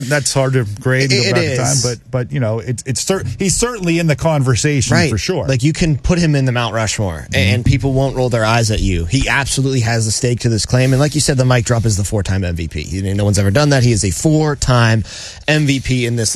That's hard to grade It back in is. time, but you know, he's certainly in the conversation for sure. Like you can put him in the Mount Rushmore, and people won't roll their eyes at you. He absolutely has a stake to this claim, and like you said, the mic drop is the 4-time MVP. No one's ever done that. He is a 4-time MVP in this